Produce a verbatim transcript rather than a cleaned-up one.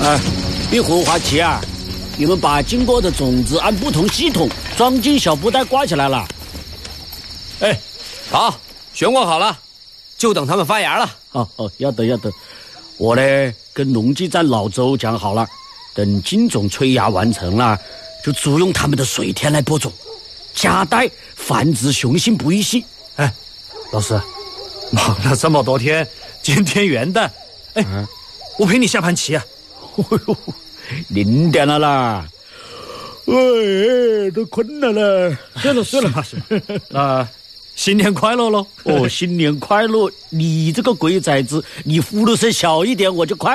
啊，比活化器啊，你们把经过的种子按不同系统装进小布袋挂起来了。 哎，好，悬挂好了，就等他们发芽了。 哦哦，要得要得。我呢跟农技站老周讲好了，等茎种催芽完成了，就租用他们的水田来播种，夹带繁殖雄性不育系。 哎，老师，忙了这么多天，今天元旦，哎，嗯、我陪你下盘棋啊。 哎呦，零点了啦，喂，都困了啦。 睡了睡了，是吧？啊，新年快乐喽！ 哦，新年快乐！你这个鬼崽子，你呼噜声小一点，我就快。